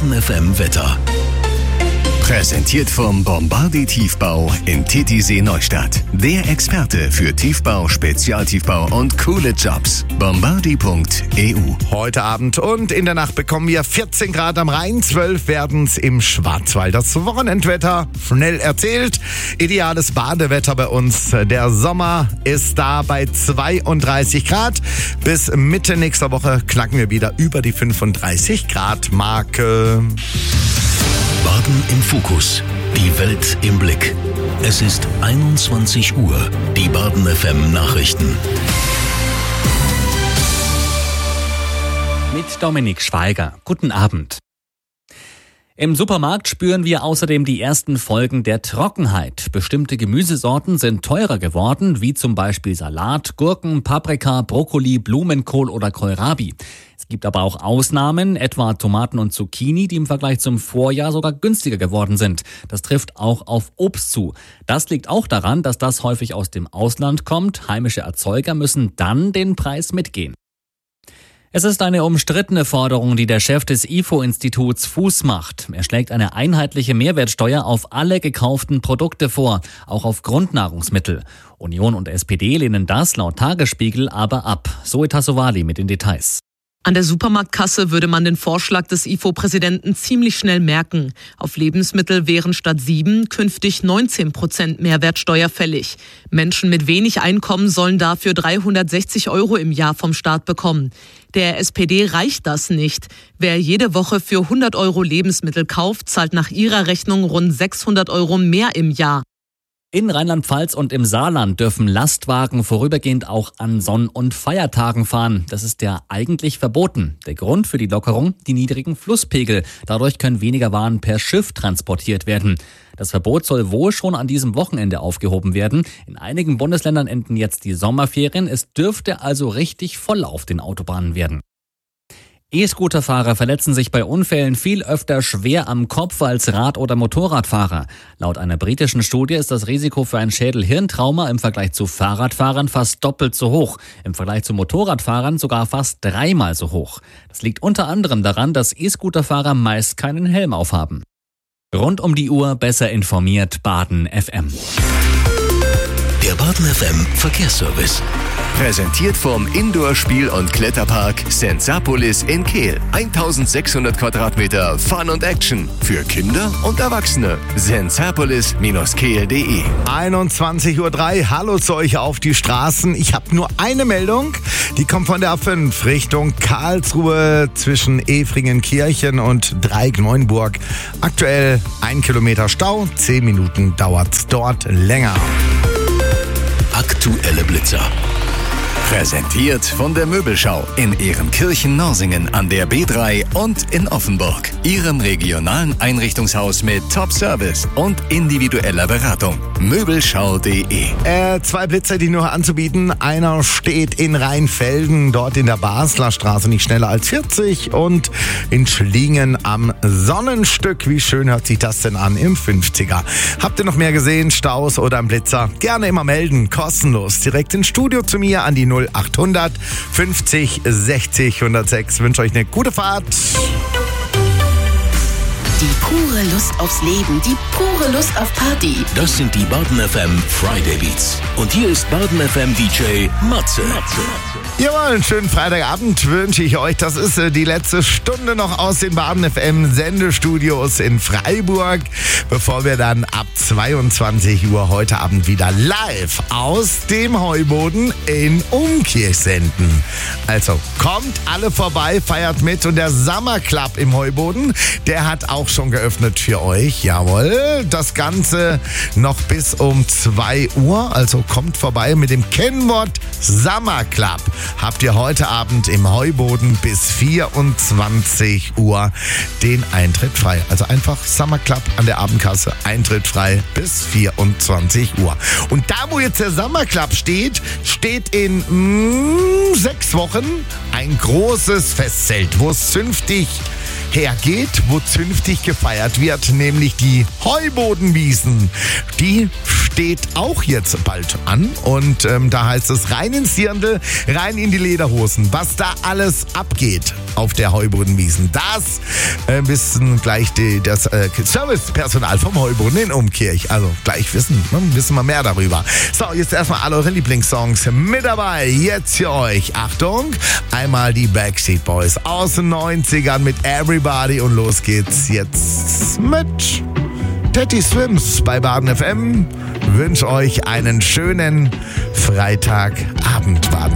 Baden FM Wetter. Präsentiert vom Bombardier Tiefbau in Titisee Neustadt. Der Experte für Tiefbau, Spezialtiefbau und coole Jobs. Bombardier.eu. Heute Abend und in der Nacht bekommen wir 14 Grad am Rhein, 12 werden es im Schwarzwald. Das Wochenendwetter, schnell erzählt. Ideales Badewetter bei uns. Der Sommer ist da bei 32 Grad. Bis Mitte nächster Woche knacken wir wieder über die 35 Grad Marke. Baden im Fokus. Die Welt im Blick. Es ist 21 Uhr. Die Baden FM Nachrichten. Mit Dominik Schweiger. Guten Abend. Im Supermarkt spüren wir außerdem die ersten Folgen der Trockenheit. Bestimmte Gemüsesorten sind teurer geworden, wie zum Beispiel Salat, Gurken, Paprika, Brokkoli, Blumenkohl oder Kohlrabi. Es gibt aber auch Ausnahmen, etwa Tomaten und Zucchini, die im Vergleich zum Vorjahr sogar günstiger geworden sind. Das trifft auch auf Obst zu. Das liegt auch daran, dass das häufig aus dem Ausland kommt. Heimische Erzeuger müssen dann den Preis mitgehen. Es ist eine umstrittene Forderung, die der Chef des IFO-Instituts Fuß macht. Er schlägt eine einheitliche Mehrwertsteuer auf alle gekauften Produkte vor, auch auf Grundnahrungsmittel. Union und SPD lehnen das laut Tagesspiegel aber ab. Zoe Tassovali mit den Details. An der Supermarktkasse würde man den Vorschlag des IFO-Präsidenten ziemlich schnell merken. Auf Lebensmittel wären statt 7 künftig 19% Mehrwertsteuer fällig. Menschen mit wenig Einkommen sollen dafür 360 € im Jahr vom Staat bekommen. Der SPD reicht das nicht. Wer jede Woche für 100 € Lebensmittel kauft, zahlt nach ihrer Rechnung rund 600 € mehr im Jahr. In Rheinland-Pfalz und im Saarland dürfen Lastwagen vorübergehend auch an Sonn- und Feiertagen fahren. Das ist ja eigentlich verboten. Der Grund für die Lockerung: die niedrigen Flusspegel. Dadurch können weniger Waren per Schiff transportiert werden. Das Verbot soll wohl schon an diesem Wochenende aufgehoben werden. In einigen Bundesländern enden jetzt die Sommerferien. Es dürfte also richtig voll auf den Autobahnen werden. E-Scooterfahrer verletzen sich bei Unfällen viel öfter schwer am Kopf als Rad- oder Motorradfahrer. Laut einer britischen Studie ist das Risiko für ein Schädel-Hirntrauma im Vergleich zu Fahrradfahrern fast doppelt so hoch. Im Vergleich zu Motorradfahrern sogar fast 3-mal so hoch. Das liegt unter anderem daran, dass E-Scooterfahrer meist keinen Helm aufhaben. Rund um die Uhr besser informiert Baden FM. Der Baden FM Verkehrsservice. Präsentiert vom Indoor-Spiel- und Kletterpark Sensapolis in Kehl. 1600 Quadratmeter Fun und Action für Kinder und Erwachsene. Sensapolis-kehl.de. 21:03 Uhr. Hallo zu euch auf die Straßen. Ich habe nur eine Meldung. Die kommt von der A5 Richtung Karlsruhe zwischen Efringenkirchen und Dreieck-Neuenburg. Aktuell 1 Kilometer Stau. 10 Minuten dauert's dort länger. Aktuelle Blitzer. Präsentiert von der Möbelschau in Ehrenkirchen-Norsingen an der B3 und in Offenburg. Ihrem regionalen Einrichtungshaus mit Top-Service und individueller Beratung. Möbelschau.de. 2 Blitzer, die nur anzubieten. Einer steht in Rheinfelden, dort in der Basler Straße, nicht schneller als 40. Und in Schlingen am Sonnenstück. Wie schön hört sich das denn an im 50er. Habt ihr noch mehr gesehen? Staus oder ein Blitzer? Gerne immer melden. Kostenlos. Direkt ins Studio zu mir an die 0800 50 60 106. Ich wünsche euch eine gute Fahrt. Die pure Lust aufs Leben, die pure Lust auf Party. Das sind die Baden FM Friday Beats. Und hier ist Baden FM DJ Matze. Jawohl, einen schönen Freitagabend wünsche ich euch. Das ist die letzte Stunde noch aus den Baden FM Sendestudios in Freiburg, bevor wir dann ab 22 Uhr heute Abend wieder live aus dem Heuboden in Umkirch senden. Also kommt alle vorbei, feiert mit, und der Summer Club im Heuboden, der hat auch schon geöffnet für euch. Jawohl, das Ganze noch bis um 2 Uhr, also kommt vorbei mit dem Kennwort Summer Club. Habt ihr heute Abend im Heuboden bis 24 Uhr den Eintritt frei. Also einfach Summer Club an der Abendkasse, Eintritt frei bis 24 Uhr. Und da, wo jetzt der Summer Club steht in 6 Wochen ein großes Festzelt, wo es zünftig hergeht, wo zünftig gefeiert wird, nämlich die Heubodenwiesen. Die steht auch jetzt bald an. Und da heißt es rein ins Dirndl, rein in die Lederhosen. Was da alles abgeht auf der Heubrunn-Wiesn, das wissen gleich das Servicepersonal vom Heubrunn in Umkirch. Also gleich wissen wir mehr darüber. So, jetzt erstmal alle eure Lieblingssongs mit dabei. Jetzt für euch. Achtung, einmal die Backstreet Boys aus den 90ern mit Everybody und los geht's jetzt mit Teddy Swims bei Baden FM. Wünsche euch einen schönen Freitagabend, Baden.